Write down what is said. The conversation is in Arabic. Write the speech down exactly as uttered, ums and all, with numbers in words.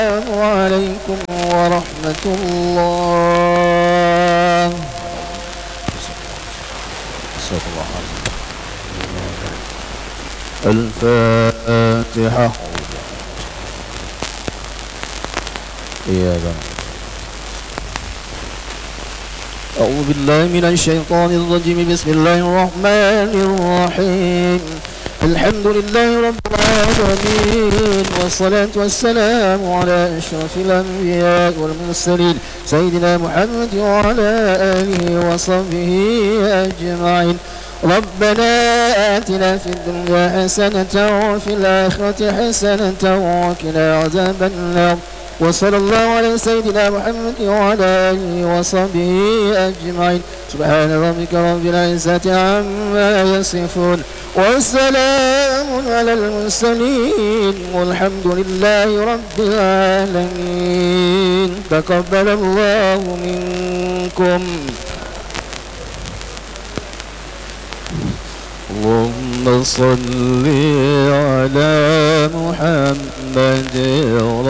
عليكم ورحمة الله. الفاتحة. إياك أعوذ بالله من الشيطان الرجيم. بسم الله الرحمن الرحيم. الحمد لله رب العالمين، والصلاة والسلام على أشرف الأنبياء والمرسلين سيدنا محمد وعلى آله وصحبه أجمعين. ربنا آتنا في الدنيا حسنة وفي الآخرة حسنة وقنا عذاب النار. وصلى الله على سيدنا محمد وعلى آله وصحبه أجمعين. سبحان ربك رب العزة عما يصفون، والسلام على المرسلين، والحمد لله رب العالمين. تقبل الله منكم. اللهم صل على محمد